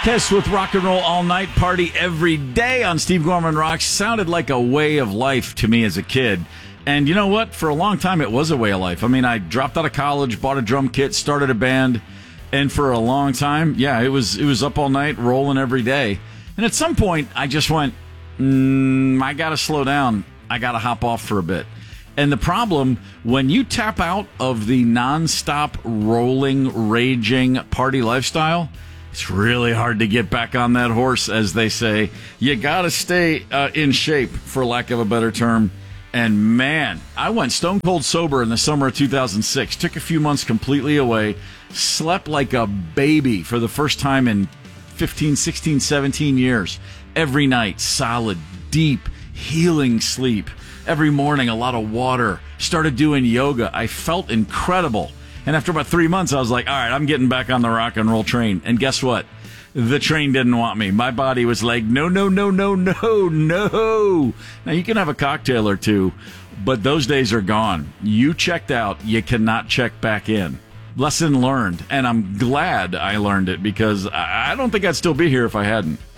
Kiss with Rock and Roll All Night, party every day on Steve Gorman Rocks. Sounded like a way of life to me as a kid. And you know what? For a long time, it was a way of life. I mean, I dropped out of college, bought a drum kit, started a band, and for a long time, it was up all night, rolling every day. And at some point, I just went, I got to slow down. I got to hop off for a bit. And the problem, when you tap out of the nonstop rolling, raging party lifestyle, it's really hard to get back on that horse, as they say. You got to stay in shape, for lack of a better term. And man, I went stone cold sober in the summer of 2006. Took a few months completely away. Slept like a baby for the first time in 15, 16, 17 years. Every night, solid, deep, healing sleep. Every morning, a lot of water. Started doing yoga. I felt incredible. And after about 3 months, I was like, all right, I'm getting back on the rock and roll train. And guess what? The train didn't want me. My body was like, no, no, no, no, no, no. Now, you can have a cocktail or two, but those days are gone. You checked out. You cannot check back in. Lesson learned. And I'm glad I learned it, because I don't think I'd still be here if I hadn't.